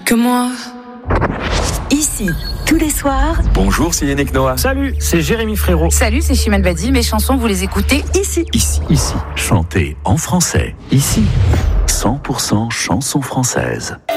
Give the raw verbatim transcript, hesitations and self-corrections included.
que moi. Ici, tous les soirs. Bonjour, c'est Yannick Noah. Salut, c'est Jérémy Frérot. Salut, c'est Chimène Badi. Mes chansons, vous les écoutez ici. Ici. Ici. Chantez en français. Ici. cent pour cent chansons françaises.